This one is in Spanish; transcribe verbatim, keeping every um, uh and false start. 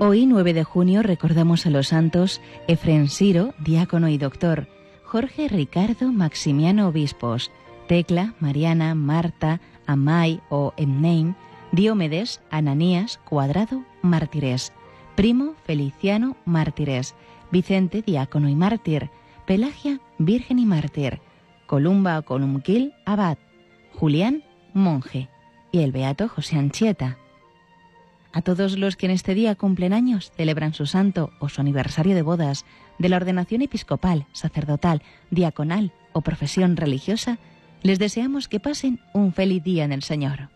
Hoy, nueve de junio, recordamos a los santos Efrén Siro, diácono y doctor, Jorge Ricardo Maximiano, obispos, Tecla, Mariana, Marta, Amai o Emneim, Diomedes, Ananías, Cuadrado, mártires, Primo, Feliciano, mártires, Vicente, diácono y mártir, Pelagia, virgen y mártir, Columba o Columquil, abad, Julián, monje, y el beato José Anchieta. A todos los que en este día cumplen años, celebran su santo o su aniversario de bodas, de la ordenación episcopal, sacerdotal, diaconal o profesión religiosa, les deseamos que pasen un feliz día en el Señor.